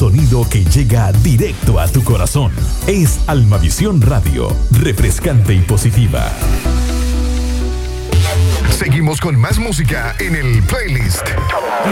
sonido que llega directo a tu corazón. Es Almavisión Radio, refrescante y positiva. Seguimos con más música en el playlist.